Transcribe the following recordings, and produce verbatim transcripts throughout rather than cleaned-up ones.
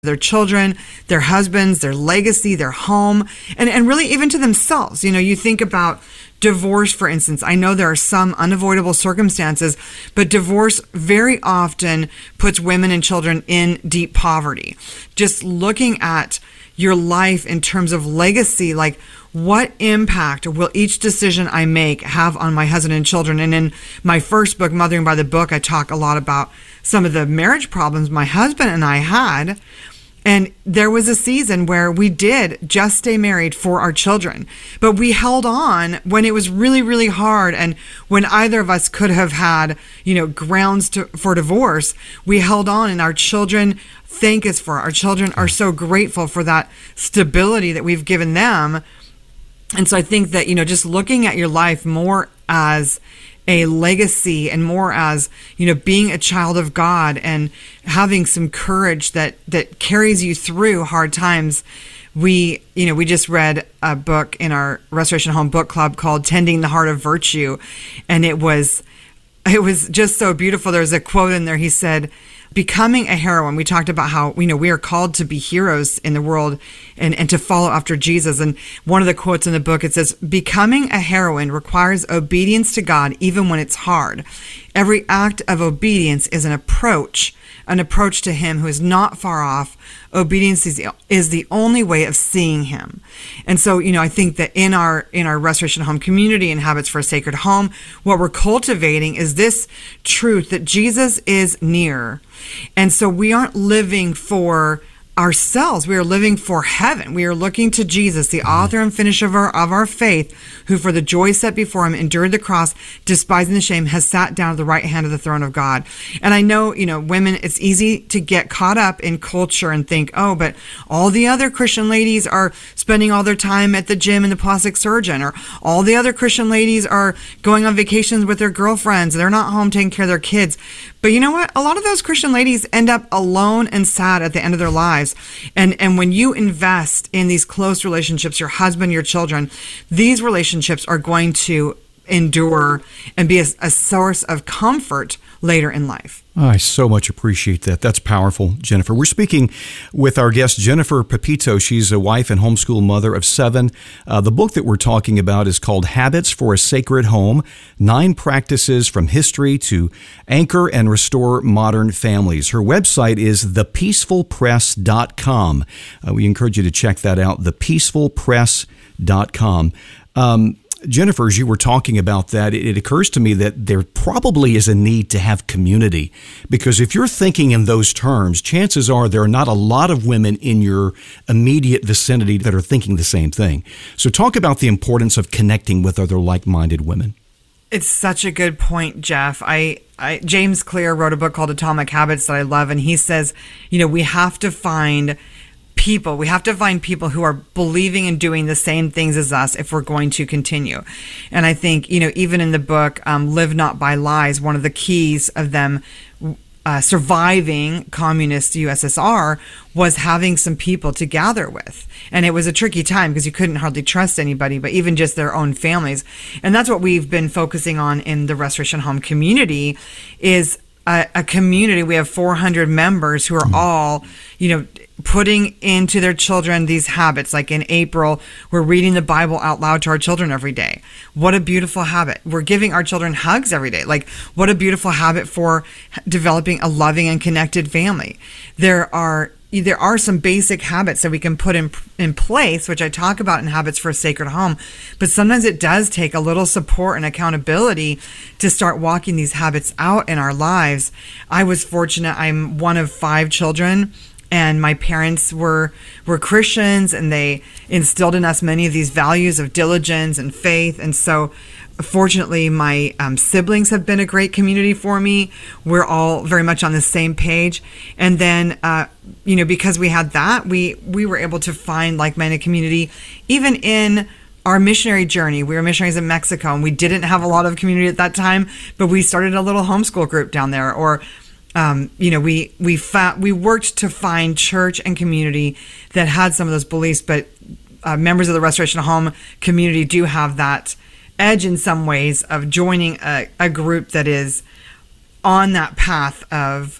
their children, their husbands, their legacy, their home, and, and really even to themselves. You know, you think about divorce, for instance. I know there are some unavoidable circumstances, but divorce very often puts women and children in deep poverty. Just looking at your life in terms of legacy, like what impact will each decision I make have on my husband and children? And in my first book, Mothering by the Book, I talk a lot about some of the marriage problems my husband and I had. And there was a season where we did just stay married for our children, but we held on when it was really, really hard. And when either of us could have had, you know, grounds to, for divorce, we held on, and our children thank us for it. Our children are so grateful for that stability that we've given them. And so I think that, you know, just looking at your life more as a legacy and more as, you know, being a child of God and having some courage that, that carries you through hard times. We, you know, we just read a book in our Restoration Home Book Club called Tending the Heart of Virtue. And it was, it was just so beautiful. There's a quote in there. He said, becoming a heroine, we talked about how, you know, we are called to be heroes in the world and, and to follow after Jesus. And one of the quotes in the book, it says, becoming a heroine requires obedience to God even when it's hard. Every act of obedience is an approach, an approach to Him who is not far off. Obedience is, is the only way of seeing Him. And so, you know, I think that in our in our Restoration Home community and Habits for a Sacred Home, what we're cultivating is this truth that Jesus is near. And so we aren't living for ourselves. We are living for heaven. We are looking to Jesus, the author and finisher of our, of our faith, who for the joy set before Him endured the cross, despising the shame, has sat down at the right hand of the throne of God. And I know, you know, women, it's easy to get caught up in culture and think, oh, but all the other Christian ladies are spending all their time at the gym and the plastic surgeon, or all the other Christian ladies are going on vacations with their girlfriends. They're not home taking care of their kids. But you know what? A lot of those Christian ladies end up alone and sad at the end of their lives. And and when you invest in these close relationships, your husband, your children, these relationships are going to endure and be a, a source of comfort later in life. I so much appreciate that. That's powerful, Jennifer. We're speaking with our guest, Jennifer Pepito. She's a wife and homeschool mother of seven. Uh, the book that we're talking about is called Habits for a Sacred Home, Nine Practices from History to Anchor and Restore Modern Families. Her website is the peaceful press dot com. Uh, we encourage you to check that out, the peaceful press dot com. Um, Jennifer, as you were talking about that, it occurs to me that there probably is a need to have community, because if you're thinking in those terms, chances are there are not a lot of women in your immediate vicinity that are thinking the same thing. So talk about the importance of connecting with other like-minded women. It's such a good point, Jeff. I, I James Clear wrote a book called Atomic Habits that I love, and he says, you know, we have to find people. We have to find people who are believing and doing the same things as us if we're going to continue. And I think, you know, even in the book, um, Live Not by Lies, one of the keys of them uh, surviving communist U S S R was having some people to gather with. And it was a tricky time because you couldn't hardly trust anybody, but even just their own families. And that's what we've been focusing on in the Restoration Home community is a, a community. We have four hundred members who are all, you know, putting into their children these habits. Like in April, we're reading the Bible out loud to our children every day. What a beautiful habit. We're giving our children hugs every day. Like, what a beautiful habit for developing a loving and connected family. There are there are some basic habits that we can put in in place, which I talk about in Habits for a Sacred Home, but sometimes it does take a little support and accountability to start walking these habits out in our lives. I was fortunate. I'm one of five children, and my parents were were Christians, and they instilled in us many of these values of diligence and faith. And so fortunately, my um, siblings have been a great community for me. We're all very much on the same page. And then, uh, you know, because we had that, we, we were able to find like-minded community. Even in our missionary journey, we were missionaries in Mexico, and we didn't have a lot of community at that time, but we started a little homeschool group down there. Or Um, you know, we we fa- we worked to find church and community that had some of those beliefs, but uh, members of the Restoration Home community do have that edge in some ways of joining a, a group that is on that path of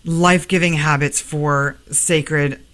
life-giving habits for sacred